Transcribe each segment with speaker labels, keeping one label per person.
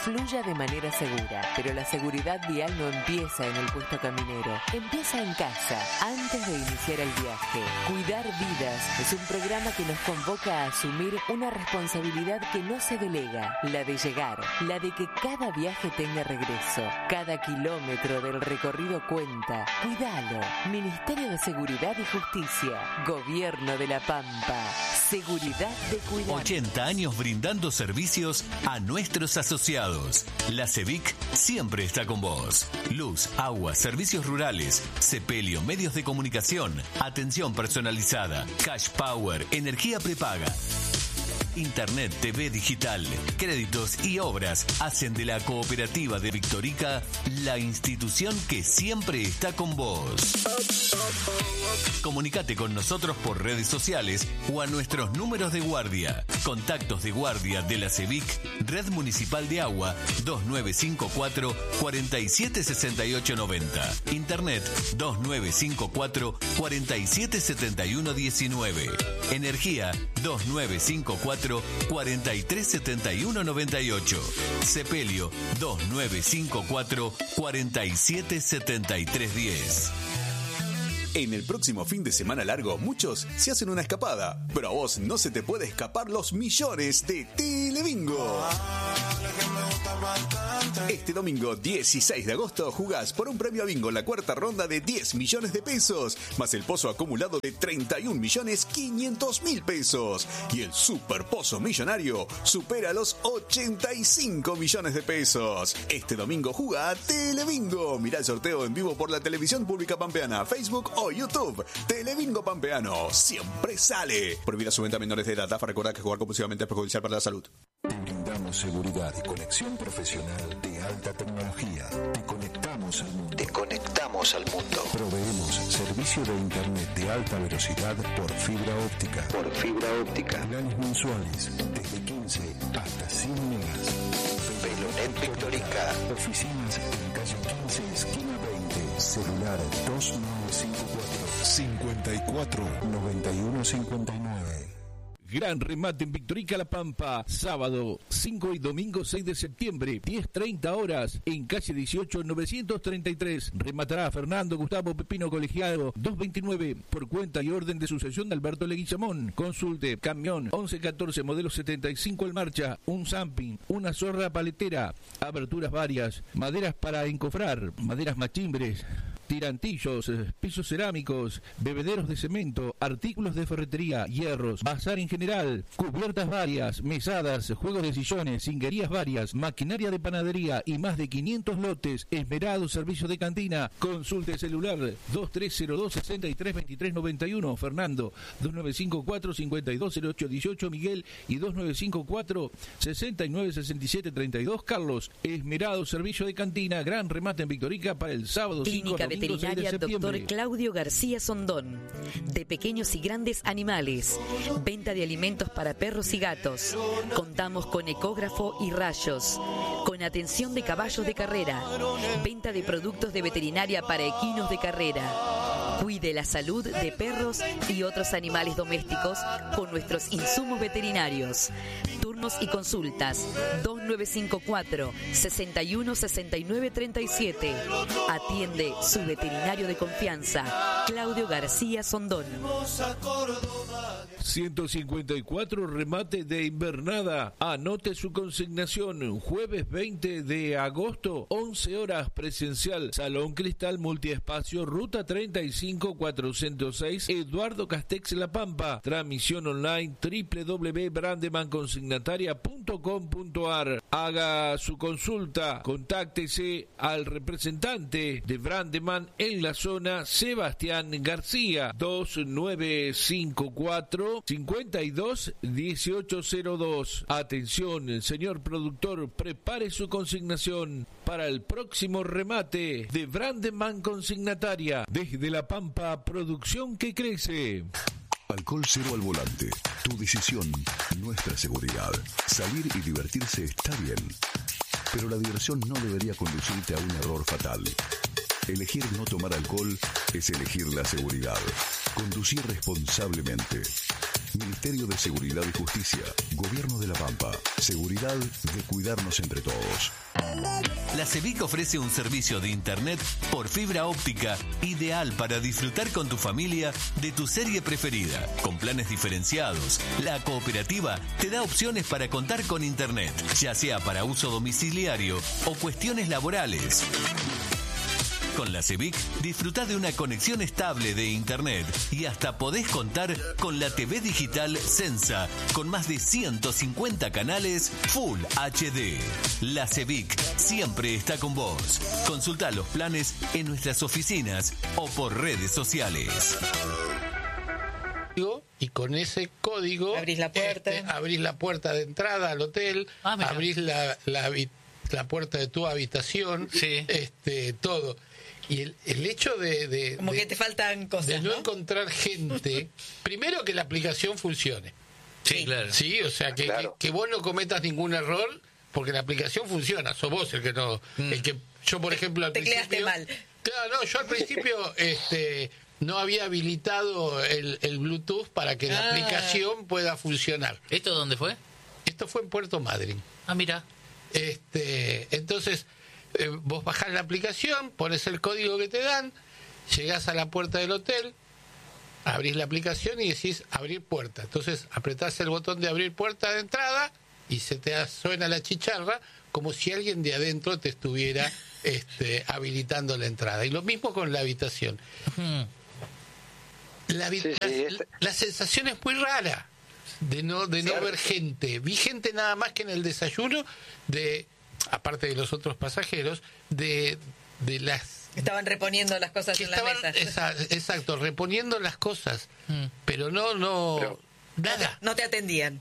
Speaker 1: fluya de manera segura. Pero la seguridad vial no empieza en el puesto caminero, empieza en casa, antes de iniciar el viaje. Cuidar vidas es un programa que nos convoca a asumir una responsabilidad que no se delega, la de llegar, la de que cada viaje tenga regreso. Cada kilómetro del recorrido cuenta. Cuidalo. Ministerio de Seguridad y Justicia. Gobierno de La Pampa. Seguridad de cuidar.
Speaker 2: 80 años brindando servicios a nuestros asociados. La CEVIC siempre está con vos. Luz, agua, servicios rurales, sepelio, medios de comunicación, atención personalizada, cash power, energía prepaga. Internet, TV digital, créditos y obras hacen de la Cooperativa de Victorica la institución que siempre está con vos. Comunicate con nosotros por redes sociales o a nuestros números de guardia. Contactos de guardia de la CEVIC, Red Municipal de Agua, 2954 476890. Internet 2954 477119. Energía 2954 437198. Sepelio 2954 477310.
Speaker 3: En el próximo fin de semana largo, muchos se hacen una escapada, pero a vos no se te puede escapar los millones de Telebingo. Este domingo 16 de agosto jugás por un premio a bingo en la cuarta ronda de 10 millones de pesos, más el pozo acumulado de 31.500.000 pesos. Y el super pozo millonario supera los 85 millones de pesos. Este domingo jugá a Telebingo. Mirá el sorteo en vivo por la televisión pública pampeana, Facebook o YouTube. Telebingo Pampeano siempre sale. Prohibida su venta a menores de edad. AFA recuerda que jugar compulsivamente es perjudicial para la salud.
Speaker 4: Te brindamos seguridad y conexión profesional de alta tecnología. Te conectamos al mundo. Proveemos servicio de internet de alta velocidad por fibra óptica. Planes mensuales desde 15 hasta 100 megas. Velonet Victorica. Oficinas en calle 15, esquina 20. Celular 2954 549159.
Speaker 5: Gran remate en Victorica La Pampa, sábado 5 y domingo 6 de septiembre, 10:30 horas, en calle 18, 933. Rematará Fernando Gustavo Pepino Colegiado, 229, por cuenta y orden de sucesión de Alberto Leguizamón. Consulte, camión 1114, modelo 75 en marcha, un zamping, una zorra paletera, aberturas varias, maderas para encofrar, maderas machimbres, tirantillos, pisos cerámicos, bebederos de cemento, artículos de ferretería, hierros, bazar en general, cubiertas varias, mesadas, juegos de sillones, cinguerías varias, maquinaria de panadería y más de 500 lotes, esmerado servicio de cantina. Consulte celular 2302-632391, Fernando, 2954-520818, Miguel, y 2954-696732, Carlos. Esmerado servicio de cantina, gran remate en Victorica para el sábado 5 de
Speaker 6: Veterinaria Dr. Claudio García Sondón. De pequeños y grandes animales. Venta de alimentos para perros y gatos. Contamos con ecógrafo y rayos. Con atención de caballos de carrera. Venta de productos de veterinaria para equinos de carrera. Cuide la salud de perros y otros animales domésticos con nuestros insumos veterinarios. Turnos y consultas 2954 616937. Atiende su veterinario de confianza, Claudio García Sondón.
Speaker 5: 154 remate de invernada. Anote su consignación. Jueves 20 de agosto, 11 horas presencial. Salón Cristal Multiespacio, Ruta 35406, Eduardo Castex La Pampa. Transmisión online www.brandemanconsignataria.com.ar. Haga su consulta. Contáctese al representante de Brandeman en la zona, Sebastián García, 2954 52 1802. Atención, señor productor, prepare su consignación para el próximo remate de Brandeman Consignataria. Desde La Pampa, producción que crece.
Speaker 4: Alcohol cero al volante. Tu decisión, nuestra seguridad. Salir y divertirse está bien, pero la diversión no debería conducirte a un error fatal. Elegir no tomar alcohol es elegir la seguridad. Conducir responsablemente.
Speaker 3: Ministerio de Seguridad y Justicia, Gobierno de La Pampa, seguridad de cuidarnos entre todos.
Speaker 2: La CEVIC ofrece un servicio de internet por fibra óptica ideal para disfrutar con tu familia de tu serie preferida. Con planes diferenciados, la cooperativa te da opciones para contar con internet, ya sea para uso domiciliario o cuestiones laborales. Con la CEVIC disfruta de una conexión estable de internet y hasta podés contar con la TV digital Sensa con más de 150 canales Full HD. La CEVIC siempre está con vos. Consulta los planes en nuestras oficinas o por redes sociales.
Speaker 7: Y con ese código
Speaker 6: abrís la puerta,
Speaker 7: abrís la puerta de entrada al hotel, abrís la puerta de tu habitación, todo. Y el hecho de
Speaker 6: como que te faltan cosas,
Speaker 7: de no encontrar gente, primero que la aplicación funcione.
Speaker 8: Sí, claro.
Speaker 7: Sí, o sea, que vos no cometas ningún error, porque la aplicación funciona, sos vos el que no... El que yo, por ejemplo, al principio...
Speaker 6: mal.
Speaker 7: Claro, no, yo al principio no había habilitado el Bluetooth para que la aplicación pueda funcionar.
Speaker 8: ¿Esto dónde fue?
Speaker 7: Esto fue en Puerto Madryn.
Speaker 8: Mira.
Speaker 7: Entonces... vos bajás la aplicación, pones el código que te dan, llegás a la puerta del hotel, abrís la aplicación y decís abrir puerta. Entonces apretás el botón de abrir puerta de entrada y se te suena la chicharra como si alguien de adentro te estuviera habilitando la entrada. Y lo mismo con la habitación. La sensación es muy rara de no ver gente. Vi gente nada más que en el desayuno aparte de los otros pasajeros, de las...
Speaker 6: Estaban reponiendo las cosas en la mesa.
Speaker 7: Exacto, reponiendo las cosas, pero nada.
Speaker 6: No te atendían.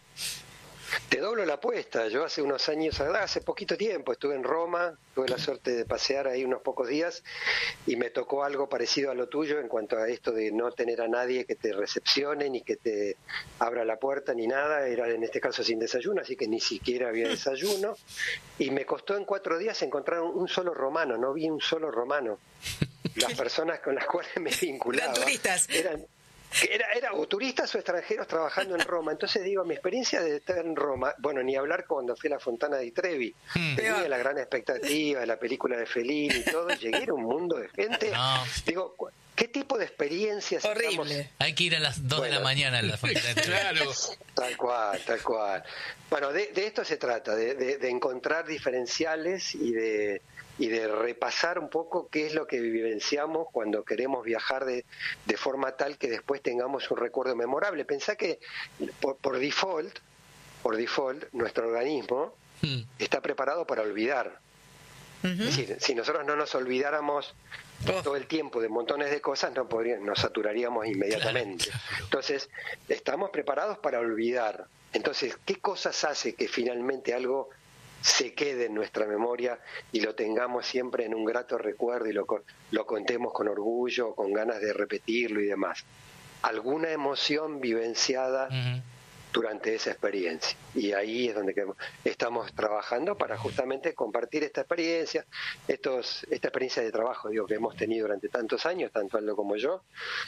Speaker 9: Te doblo la apuesta. Yo hace unos años, hace poquito tiempo, estuve en Roma, tuve la suerte de pasear ahí unos pocos días y me tocó algo parecido a lo tuyo en cuanto a esto de no tener a nadie que te recepcione ni que te abra la puerta ni nada. Era en este caso sin desayuno, así que ni siquiera había desayuno. Y me costó en 4 días encontrar un solo romano, no vi un solo romano. Las personas con las cuales me vinculaba
Speaker 6: eran turistas.
Speaker 9: Era o turistas o extranjeros trabajando en Roma. Entonces digo, mi experiencia de estar en Roma, bueno, ni hablar cuando fui a la Fontana di Trevi, tenía la gran expectativa de la película de Fellini y todo, llegué a un mundo de gente. Digo, ¿qué tipo de experiencias?
Speaker 6: Horrible.
Speaker 8: Hay que ir a las 2 de la mañana a la Fontana di Trevi.
Speaker 7: Claro.
Speaker 9: Tal cual. Bueno, de esto se trata, de encontrar diferenciales y de repasar un poco qué es lo que vivenciamos cuando queremos viajar de forma tal que después tengamos un recuerdo memorable. Pensá que por default, nuestro organismo está preparado para olvidar. Es decir, si nosotros no nos olvidáramos todo el tiempo de montones de cosas, nos saturaríamos inmediatamente. Claro. Entonces, estamos preparados para olvidar. Entonces, ¿qué cosas hace que finalmente algo se quede en nuestra memoria y lo tengamos siempre en un grato recuerdo y lo contemos con orgullo, con ganas de repetirlo y demás? Alguna emoción vivenciada durante esa experiencia. Y ahí es donde estamos trabajando para justamente compartir esta experiencia, esta experiencia de trabajo que hemos tenido durante tantos años, tanto Aldo como yo.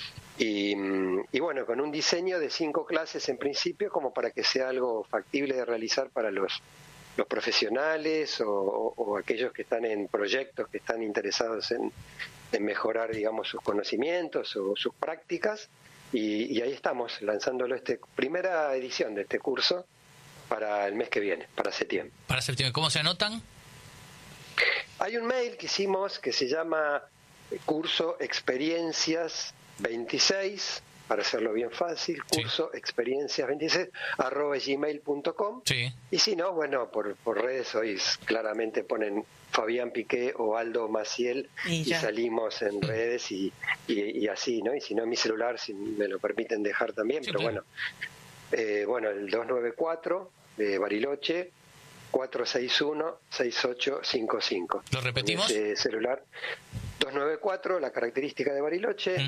Speaker 9: Y bueno, con un diseño de 5 clases en principio, como para que sea algo factible de realizar para los profesionales o aquellos que están en proyectos, que están interesados en mejorar, digamos, sus conocimientos o sus prácticas, y ahí estamos lanzándolo, primera edición de este curso para el mes que viene, para septiembre.
Speaker 8: ¿Cómo se anotan?
Speaker 9: Hay un mail que hicimos que se llama Curso Experiencias 26, para hacerlo bien fácil, curso experiencias 26 @gmail.com. Y si no, bueno, por redes hoy claramente ponen Fabián Piqué o Aldo Maciel y salimos en redes y así, ¿no? Y si no, mi celular, si me lo permiten dejar también, pero claro. Bueno, el 294 de Bariloche, 461-6855.
Speaker 8: ¿Lo repetimos?
Speaker 9: Ese celular, 294, la característica de Bariloche,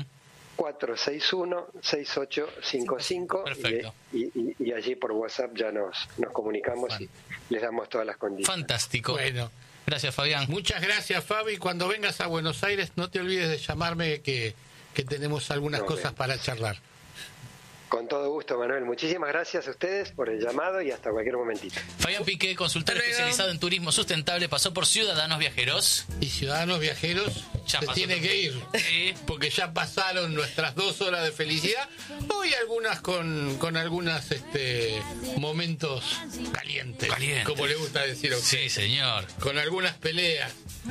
Speaker 9: 461-6855.
Speaker 8: Perfecto.
Speaker 9: Y allí por WhatsApp ya nos comunicamos y les damos todas las condiciones.
Speaker 8: Fantástico.
Speaker 7: Bueno,
Speaker 8: gracias, Fabián.
Speaker 7: Muchas gracias, Fabi. Cuando vengas a Buenos Aires, no te olvides de llamarme, que tenemos algunas cosas para charlar.
Speaker 9: Con todo gusto, Manuel. Muchísimas gracias a ustedes por el llamado y hasta cualquier momentito.
Speaker 8: Fabián Piqué, consultor especializado en turismo sustentable, pasó por Ciudadanos Viajeros.
Speaker 7: Y Ciudadanos Viajeros
Speaker 8: Ya
Speaker 7: se
Speaker 8: pasó
Speaker 7: tiene
Speaker 8: por-
Speaker 7: que ir,
Speaker 8: Sí.
Speaker 7: porque ya pasaron nuestras 2 horas de felicidad. Hoy algunas con algunos momentos calientes, como le gusta decir a usted.
Speaker 8: Sí, señor.
Speaker 7: Con algunas peleas.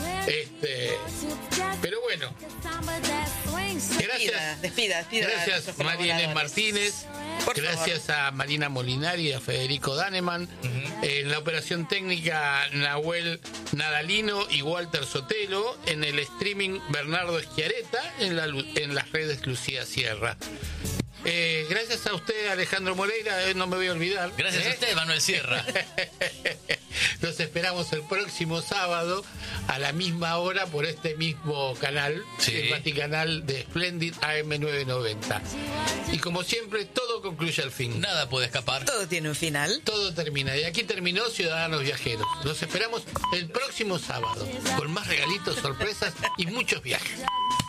Speaker 7: Pero bueno, gracias.
Speaker 10: Despida.
Speaker 7: Gracias
Speaker 10: a
Speaker 7: María Inés Martínez,
Speaker 10: Por
Speaker 7: gracias a Marina Molinari y a Federico Daneman, en la operación técnica Nahuel Nadalino y Walter Sotelo, en el streaming Bernardo Schiaretta, en las redes Lucía Sierra. Gracias a usted, Alejandro Moreira, no me voy a olvidar.
Speaker 8: Gracias a usted, Manuel Sierra.
Speaker 7: Los esperamos el próximo sábado a la misma hora por este mismo canal, el Vaticanal de Splendid AM990. Y como siempre, todo concluye al fin.
Speaker 8: Nada puede escapar.
Speaker 10: Todo tiene un final.
Speaker 7: Todo termina. Y aquí terminó Ciudadanos Viajeros. Los esperamos el próximo sábado con más regalitos, sorpresas y muchos viajes.